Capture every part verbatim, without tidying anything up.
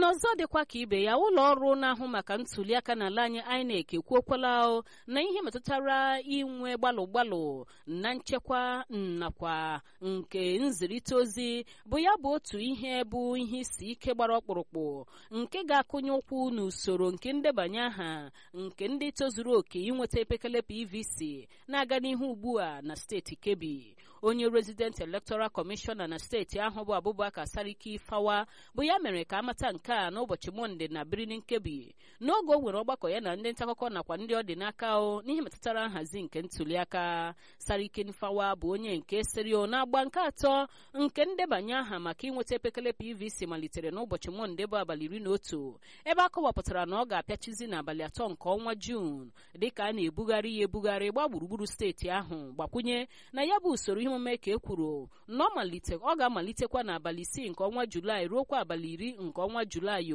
n'ọzọ dịkwa ka ibe ya ụlọ ọrụ na-ahụ maka ntuliaka n'ala anyị I N E C ekwuokwala na ihe metụtara inwe gbalụ gbalụ na nchekwa nakwa nke nzirịta ozi bụ ya bụ otu ihe bụ ihe isi ike gbara ọkpụrụkpụ nke ga-akụnye ụkwụ n'usoro nke ndebanye aha nke ndị tozuru oke inweta epekele P V C na-aga n'ihu ugbu a na steeti Kebbi. Onye Resident Electoral Commissioner na steeti ahụ bụ Abubakar Sariki Fawa bụ ya mere ka amata nke a n'ụbọchị Mọnde na Birnin Kebbi n'oge o nwere ọgbakọ ya na ndị ntaakụkọ nakwa ndị ọ dị n'aka o n'ihe metụtara nhazi nke ntuliaka. Sariki Fawa bụ onye nke serio na-agba nke atọ nke ndebanye aha maka inweta epekele P V C malitere n'ụbọchị Mọnde bụ abalị iri na otu ebe a kọwapụtara na ọ ga-apịachizi n'abalị atọ nke ọnwa Juun dịka a na-ebugharị ya ebugharị gba gburugburu steeti ahụ. Gbakwunye na ya bụ usoro ihe omume ka e kwuru na ọ ga-amalitekwa n'abalị isii nke ọnwa Julaị ruokwa abalị iri nke ọnwa Julaị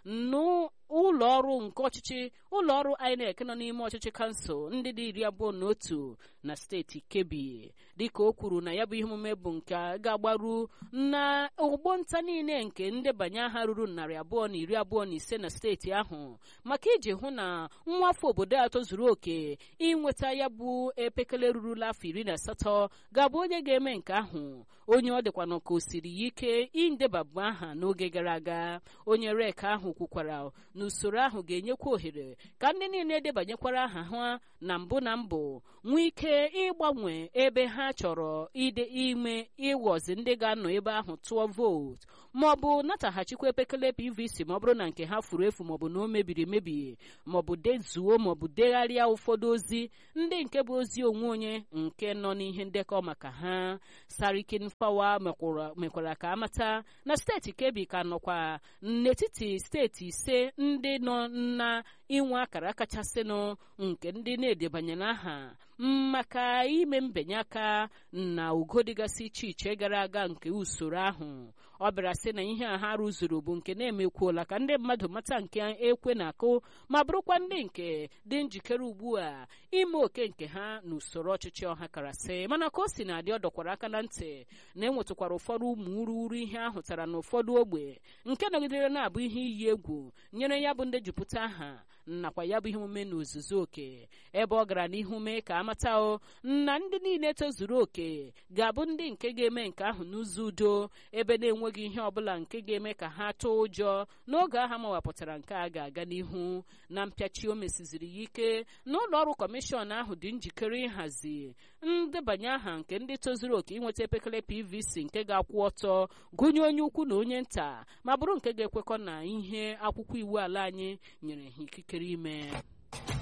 n'ụlọ ọrụ nke ọchịchị ụlọ ọrụ I N E C nọ n'ime ọchịchị kansụl ndị dị iri abụọ na otu na steeti Kebbi. Dịka o kwuru na ya bụ ihe omume bụ nke ga-agbaru na ụgbọ nta niile nke ndebanye aha ruru narị abụọ na iri abụọ na ise na steeti ahụ maka iji hụ na nwafọ obodo a tozuru oke inweta ya bụ epekele rurula afọ iri na asatọ ga-abụ onye ga-eme nke ahụ. Onye ọ dịkwa ka o siri ike indebabụ aha n'oge gara aga. Onye rek ahụ kwukwara na usoro ahụ ga-enyekwa ohere ka ndị niile edebanyekwara aha ha na mbụ na mbụ nwee ike ịgbanwe ebe ha chọrọ ide ime ịghọzi ndị ga-anọ ebe ahụ tụọ vootu maọbụ nataghachikwa epekele P V C ma ọ bụrụ na nke ha furu efu maọbụ na o mebiri emebi maọbụ dezuo maọbụ degharịa ụfọdụ ozi ndị nke bụ ozi onwe onye nke nọ n'ihe ndekọ maka ha. Sariki Fawa mekwara ka amata na steeti Kebbi ka nọkwa n'etiti steeti ise ndị nọ na inwe akara kachasịnụ nke ndị na-edebanyere aha maka ime mbinye aka na ugo dịgasị iche iche gara aga nke usoro ahụ. Ọ bịara sị na ihe a ha rụzuru bụ nke na-emekwuola ka ndị mmadụ mata nke ekwe na-akụ ma bụrụkwa ndị nke dị njikere ugbu a ime oke nke ha n'usoro ọchịchị ọha karasị. Mana ka o si na-adị ọ dọkwara aka na ntị na enwetụkwara ụfọdụ ụmụ uru uru ihe ahụ tara n'ụfọdụ ogbe nke nọgidere na-abụ ihe iyi egwu nyere ya bụ ndị jupụta aha nakwa ya bụ ihe omume n'ozuzu oke, ebe ọ gara n'ihu mee ka amata o na ndị niile tozuru oke ga-abụ ndị nke ga-eme nke ahụ n'ụzọ udo ebe na-enweghị ihe ọbụla nke ga-eme ka ha tụọ ụjọ n'oge aha mawapụtara nke a ga-aga n'ihu. Na mpịachi o mesiziri ya ike na ụlọ ọrụ kọmishọn ahụ dị njikere ịhazi ndebanye aha nke ndị tozuru oke inweta epekele P V C nke ga-akwụ ọtọ gụnye onye ukwu na onye nta ma bụrụ nke ga-ekwekọ na ihe akwụkwọ iwu ala anyị nyere ha ikikere ime.